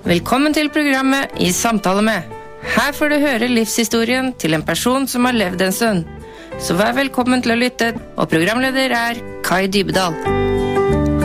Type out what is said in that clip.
Velkommen til programmet I samtale med. Her får du høre livshistorien til en person som har levd en stund. Så vær velkommen til å lytte, og programleder Kai Dybedal.